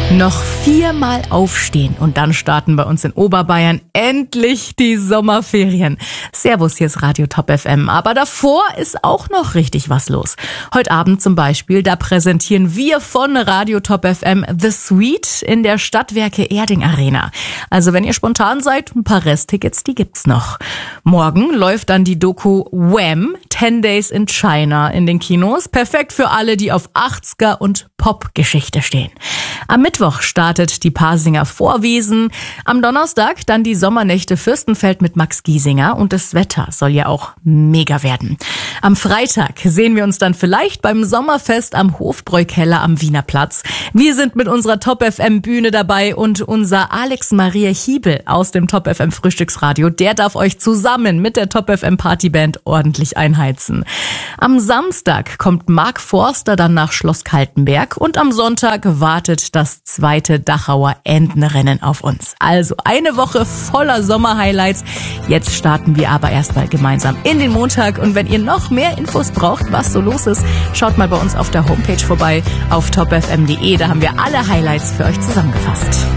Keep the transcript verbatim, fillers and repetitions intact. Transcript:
Noch viermal aufstehen und dann starten bei uns in Oberbayern endlich die Sommerferien. Servus, hier ist Radio Top F M. Aber davor ist auch noch richtig was los. Heute Abend zum Beispiel, da präsentieren wir von Radio Top F M The Suite in der Stadtwerke Erding Arena. Also wenn ihr spontan seid, ein paar Resttickets, die gibt's noch. Morgen läuft dann die Doku Wham! ten Days in China in den Kinos. Perfekt für alle, die auf achtziger und Pop-Geschichte stehen. Am Mittwoch startet die Pasinger Vorwiesen. Am Donnerstag dann die Sommernächte Fürstenfeld mit Max Giesinger. Und das Wetter soll ja auch mega werden. Am Freitag sehen wir uns dann vielleicht beim Sommerfest am Hofbräukeller am Wiener Platz. Wir sind mit unserer Top F M Bühne dabei und unser Alex Maria Hiebel aus dem Top F M Frühstücksradio, der darf euch zusammen mit der Top F M Partyband ordentlich einheizen. Am Samstag kommt Mark Forster dann nach Schloss Kaltenberg und am Sonntag wartet das zweite Dachauer Entenrennen auf uns. Also eine Woche voller Sommerhighlights. Jetzt starten wir aber erstmal gemeinsam in den Montag und wenn ihr noch mehr Infos braucht, was so los ist, schaut mal bei uns auf der Homepage vorbei auf top f m punkt d e. Da haben wir alle Highlights für euch zusammengefasst.